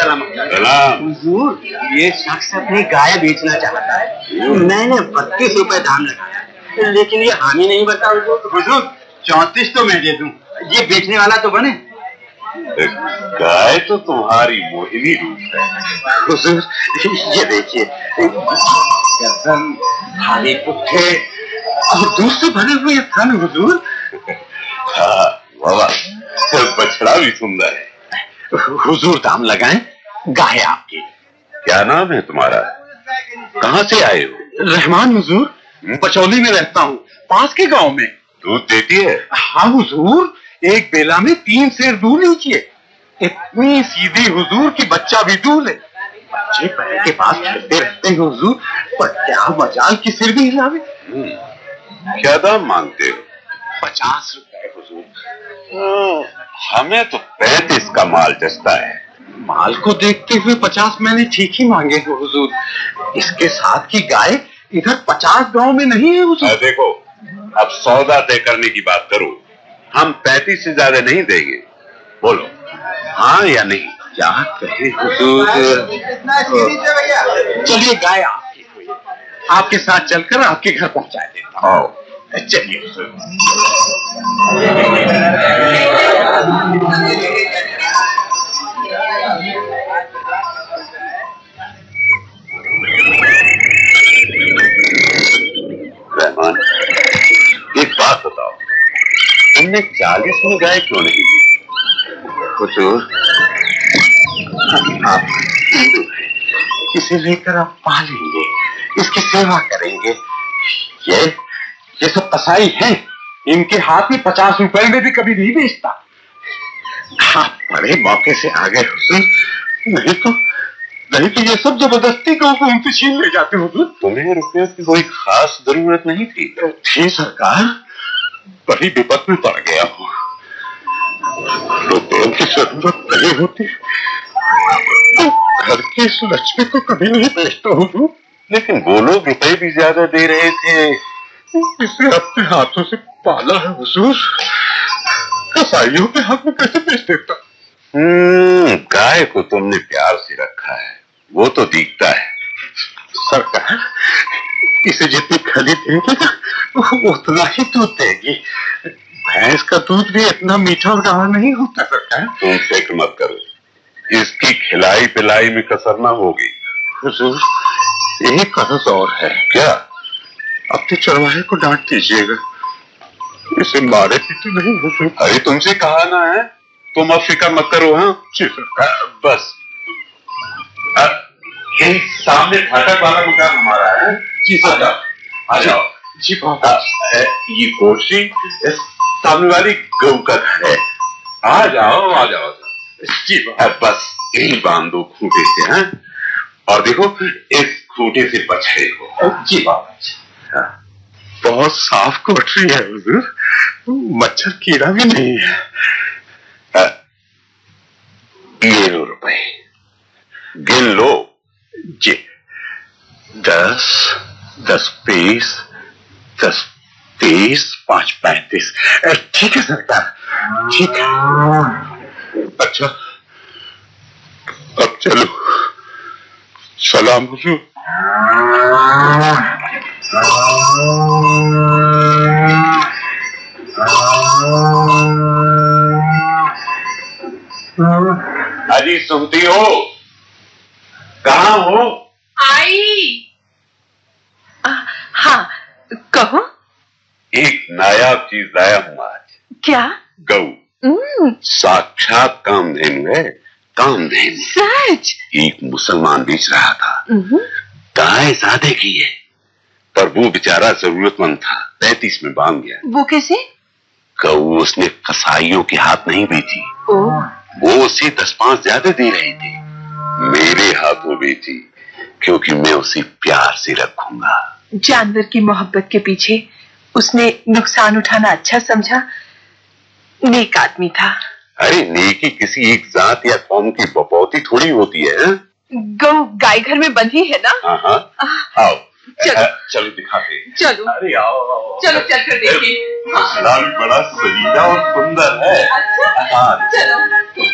सलाम। हुजूर, ये शख्स अपनी गाय बेचना चाहता है। मैंने 32 रुपए दाम लगाया, लेकिन ये हामी नहीं बनता। हुजूर 34 तो मैं दे दूं, ये बेचने वाला तो बने। गाय तो तुम्हारी मोहिनी रूप है। हुजूर ये देखिए, गर्दन, थाली पुट्ठे और दूध से भरे हुए थन। हुजूर हाँ बाबा, बछड़ा भी सुंदर है। हुजूर दाम लगाएं, गाय आपकी। क्या नाम है तुम्हारा? कहाँ से आए हो? रहमान हुजूर, बचौली में रहता हूँ, पास के गांव में। दूध देती है? हाँ हुजूर, एक बेला में 3 सेर दूध लीजिए। इतनी सीधी हुजूर की बच्चा भी दूध ले। बच्चे पैर के पास खेलते रहते हैं हुजूर, पर क्या मजाल की सिर भी हिलावे। क्या दाम मांगते हो? 50 रुपए हुजूर। हमें तो 35 का माल जचता है। माल को देखते हुए 50 मैंने ठीक ही मांगे हैं हुजूर। इसके साथ की गाय इधर 50 गांव में नहीं है हुजूर। देखो, अब सौदा तय करने की बात करो। हम 35 से ज्यादा नहीं देंगे। बोलो हाँ या नहीं? क्या कहे हुजूर। चलिए गाय आपकी हुई, आपके साथ चलकर आपके घर पहुंचा देता हूँ। चलिए हुजूर। रहमान, एक बात बताओ, तुमने 40 में गाय क्यों नहीं दी? हुजूर आप हिंदू हैं, इसे लेकर आप पालेंगे, इसकी सेवा करेंगे। ये सब कसाई हैं, इनके हाथ में 50 रुपए में भी कभी नहीं बेचता। आप बड़े मौके से आ गए हुजूर, नहीं तो ये सब जबरदस्ती को उनसे छीन ले जाते हुजूर। तुम्हें रुपयों की कोई खास जरूरत नहीं थी? थी सरकार, बड़ी विपत में पड़ गया हूँ। रुपयों की जरूरत नहीं होती तो घर की इस लक्ष्मी को कभी नहीं बेचता हुजूर। लेकिन वो लोग रुपए भी ज्यादा दे रहे थे। इसे अपने हाथों से पाला है हुजूर, कसाईयों के हाथ में कैसे बेच देता? गाय को तुमने प्यार से रखा है, वो तो दिखता है। सरकार, इसे जितनी खली देगी ना उतना ही दूध देगी। भैंस का दूध भी इतना मीठा और गाढ़ा नहीं होता सरकार। तुम फिक्र मत करो, इसकी खिलाई पिलाई में कसर ना होगी। हुजूर एक कर्ज और है। क्या? अपने चरवाहे को डांट दीजिएगा, इसे मारे पीटे नहीं हुजूर। अरे तुमसे कहा ना है, तुम अब फिक्र मत करो। हाँ जी सरकार। बस ये सामने फाटक वाला मकान हमारा है। जी सरकार। आ जाओ। जी बहुत। ये कोठी सामने वाली गऊ का घर है। आ जाओ जी बस यही बांध दो खूंटे से। हैं? और देखो इस खूंटे से बछड़े को। जी बाबा। बहुत साफ कोठरी है हुजूर, मच्छर कीड़ा भी नहीं है। ये लो रुपए, गिन लो। जी 10, 10 20, 10 30, 5 35। ठीक है सरकार, ठीक है। अच्छा अब चलो। सलाम हुजूर। अजी सुनती हो? कहाँ हो? आई। हाँ कहो। एक नायाब चीज लाया हूँ आज। क्या? गऊ। साक्षात कामधेनु है, कामधेनु। सच? एक मुसलमान बेच रहा था। गाय ज्यादा की है, पर वो बेचारा जरूरतमंद था, 35 में बांध गया। वो कैसे? गऊ उसने कसाईयों के हाथ नहीं बेची, वो उसे 10-5 ज्यादा दे रहे थे। मेरे हाथों बेची, क्योंकि मैं उसे प्यार से रखूंगा। जानवर की मोहब्बत के पीछे उसने नुकसान उठाना अच्छा समझा। नेक आदमी था। अरे नेकी किसी एक जात या कौम की बपौती थोड़ी होती है। गऊ गाय घर में बंधी है ना। हाँ आओ चलो चलो दिखाते। चलो। अरे आओ चलो चलकर देखिए। बड़ा सजीला और सुंदर है। अच्छा हाँ चलो।